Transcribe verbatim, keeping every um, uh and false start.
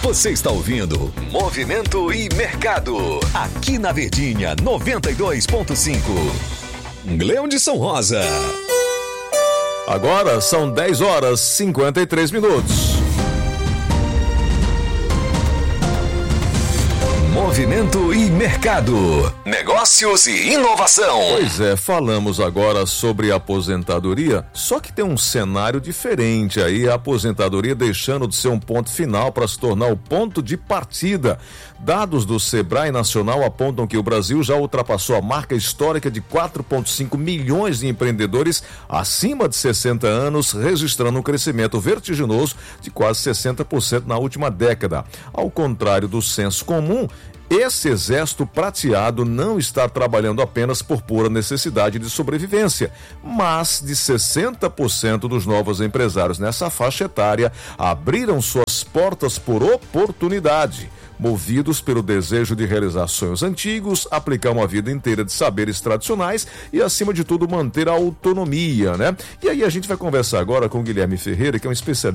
Você está ouvindo Movimento e Mercado, aqui na Verdinha noventa e dois ponto cinco. Leão de São Rosa. Agora são dez horas e cinquenta e três minutos. Movimento e Mercado, negócios e inovação. Pois é, falamos agora sobre aposentadoria, só que tem um cenário diferente aí, a aposentadoria deixando de ser um ponto final para se tornar o ponto de partida. Dados do Sebrae Nacional apontam que o Brasil já ultrapassou a marca histórica de quatro vírgula cinco milhões de empreendedores acima de sessenta anos, registrando um crescimento vertiginoso de quase sessenta por cento na última década. Ao contrário do senso comum, esse exército prateado não está trabalhando apenas por pura necessidade de sobrevivência, mas de sessenta por cento dos novos empresários nessa faixa etária abriram suas portas por oportunidade, movidos pelo desejo de realizar sonhos antigos, aplicar uma vida inteira de saberes tradicionais e, acima de tudo, manter a autonomia, né? E aí a gente vai conversar agora com o Guilherme Ferreira, que é um especialista